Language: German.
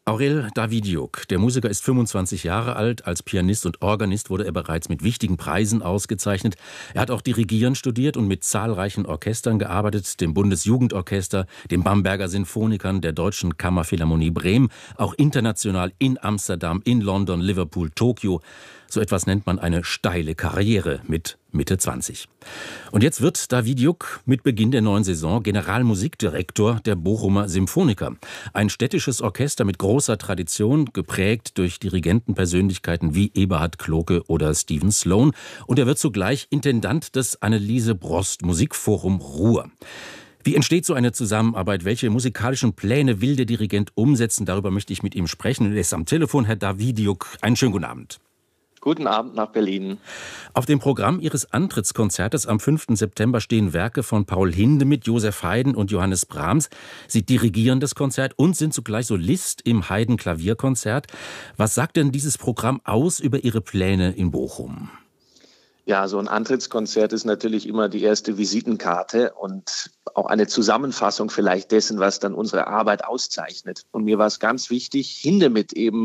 Aurel Davidiuk, der Musiker, ist 25 Jahre alt. Als Pianist und Organist wurde er bereits mit wichtigen Preisen ausgezeichnet. Er hat auch Dirigieren studiert und mit zahlreichen Orchestern gearbeitet, dem Bundesjugendorchester, den Bamberger Sinfonikern, der Deutschen Kammerphilharmonie Bremen, auch international in Amsterdam, in London, Liverpool, Tokio. So etwas nennt man eine steile Karriere mit Mitte 20. Und jetzt wird Davidiuk mit Beginn der neuen Saison Generalmusikdirektor der Bochumer Symphoniker. Ein städtisches Orchester mit großer Tradition, geprägt durch Dirigentenpersönlichkeiten wie Eberhard Cloke oder Stephen Sloan. Und er wird zugleich Intendant des Anneliese Brost Musikforum Ruhr. Wie entsteht so eine Zusammenarbeit? Welche musikalischen Pläne will der Dirigent umsetzen? Darüber möchte ich mit ihm sprechen. Er ist am Telefon, Herr Davidiuk. Einen schönen guten Abend. Guten Abend nach Berlin. Auf dem Programm Ihres Antrittskonzertes am 5. September stehen Werke von Paul Hindemith, Joseph Haydn und Johannes Brahms. Sie dirigieren das Konzert und sind zugleich Solist im Haydn-Klavierkonzert. Was sagt denn dieses Programm aus über Ihre Pläne in Bochum? Ja, so ein Antrittskonzert ist natürlich immer die erste Visitenkarte und auch eine Zusammenfassung vielleicht dessen, was dann unsere Arbeit auszeichnet. Und mir war es ganz wichtig, Hindemith eben